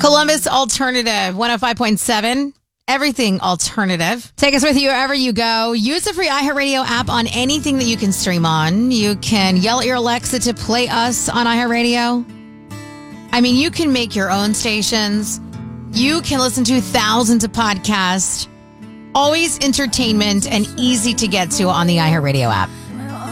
Columbus Alternative 105.7. Everything alternative. Take us with you wherever you go. Use the free iHeartRadio app on anything that you can stream on. You can yell at your Alexa to play us on iHeartRadio. I mean, you can make your own stations. You can listen to thousands of podcasts. Always entertainment and easy to get to on the iHeartRadio app.